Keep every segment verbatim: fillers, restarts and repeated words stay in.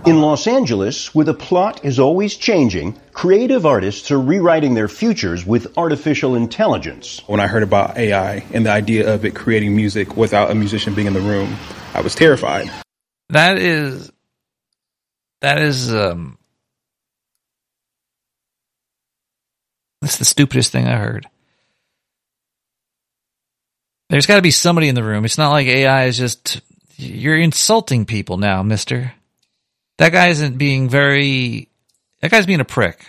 In Los Angeles, where the plot is always changing, creative artists are rewriting their futures with artificial intelligence. When I heard about A I and the idea of it creating music without a musician being in the room, I was terrified. That is, that is, um, that's the stupidest thing I heard. There's got to be somebody in the room. It's not like A I is just, you're insulting people now, mister. That guy isn't being very... That guy's being a prick.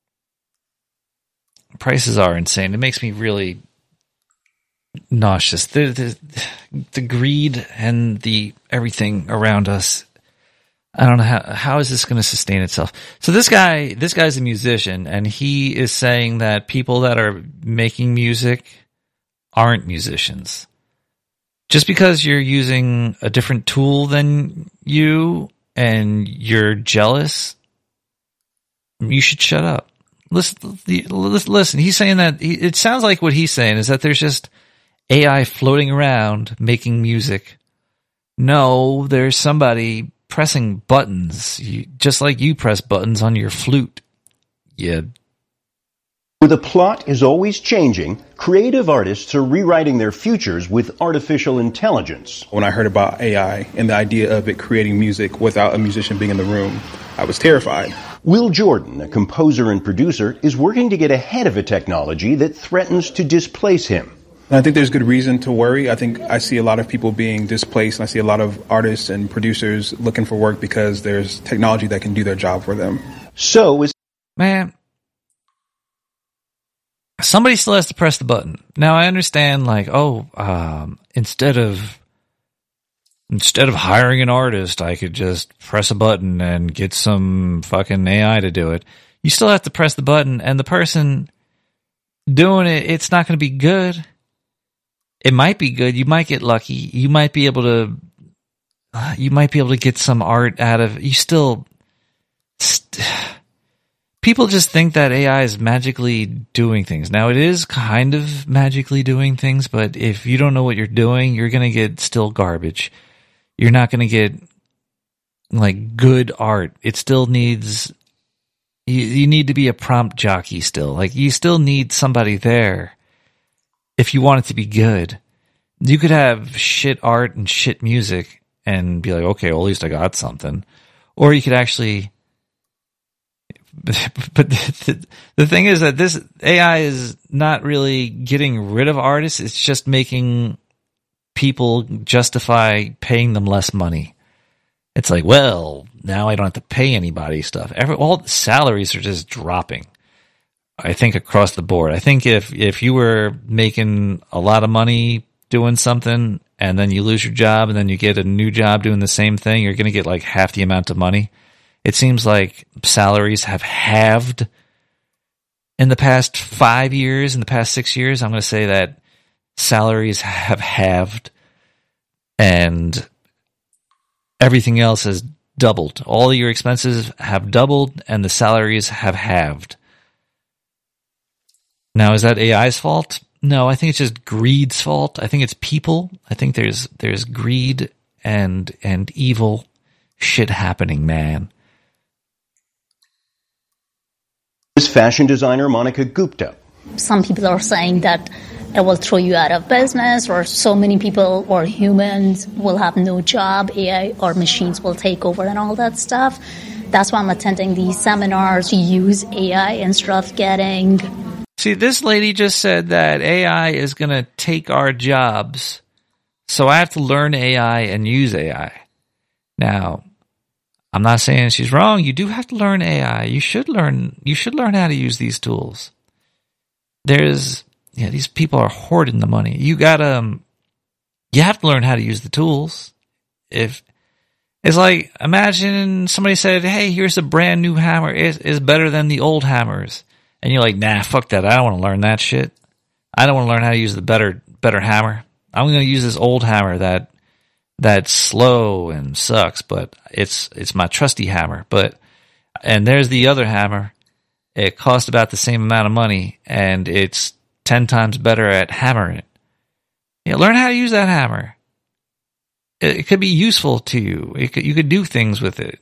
Prices are insane. It makes me really nauseous. The, the, the greed and the everything around us. I don't know how how is this going to sustain itself. So this guy, this guy's a musician, and he is saying that people that are making music aren't musicians. Just because you're using a different tool than you and you're jealous, you should shut up. Listen, listen. He's saying that, it sounds like what he's saying is that there's just A I floating around making music. No, there's somebody pressing buttons, you, just like you press buttons on your flute. Yeah. Where the plot is always changing, creative artists are rewriting their futures with artificial intelligence. When I heard about A I and the idea of it creating music without a musician being in the room, I was terrified. Will Jordan, a composer and producer, is working to get ahead of a technology that threatens to displace him. And I think there's good reason to worry. I think I see a lot of people being displaced, and I see a lot of artists and producers looking for work because there's technology that can do their job for them. So is... Man... Somebody still has to press the button. Now I understand, like, oh, um, instead of instead of hiring an artist, I could just press a button and get some fucking A I to do it. You still have to press the button, and the person doing it, it's not going to be good. It might be good. You might get lucky. You might be able to. Uh, you might be able to get some art out of. You still. St- People just think that A I is magically doing things. Now, it is kind of magically doing things, but if you don't know what you're doing, you're going to get still garbage. You're not going to get, like, good art. It still needs... You, you need to be a prompt jockey still. Like, you still need somebody there if you want it to be good. You could have shit art and shit music and be like, okay, well, at least I got something. Or you could actually... But the, the thing is that this A I is not really getting rid of artists. It's just making people justify paying them less money. It's like, well, now I don't have to pay anybody stuff. Every, all the salaries are just dropping, I think, across the board. I think if, if you were making a lot of money doing something and then you lose your job and then you get a new job doing the same thing, you're going to get like half the amount of money. It seems like salaries have halved in the past five years, in the past six years. I'm going to say that salaries have halved and everything else has doubled. All your expenses have doubled and the salaries have halved. Now, is that A I's fault? No, I think it's just greed's fault. I think it's people. I think there's there's greed and and evil shit happening, man. Is fashion designer Monica Gupta. Some people are saying that it will throw you out of business, or so many people or humans will have no job, A I or machines will take over and all that stuff. That's why I'm attending these seminars to use A I instead of getting... See, this lady just said that A I is going to take our jobs, so I have to learn A I and use A I. Now... I'm not saying she's wrong. You do have to learn A I. You should learn. You should learn how to use these tools. There's, yeah, these people are hoarding the money. You gotta, um, you have to learn how to use the tools. If it's like, imagine somebody said, "Hey, here's a brand new hammer. It's, it's better than the old hammers," and you're like, "Nah, fuck that. I don't want to learn that shit. I don't want to learn how to use the better, better hammer. I'm going to use this old hammer that." That's slow and sucks, but it's it's my trusty hammer. But and there's the other hammer. It costs about the same amount of money, and it's ten times better at hammering it. Yeah, learn how to use that hammer. It, it could be useful to you. It could, you could do things with it.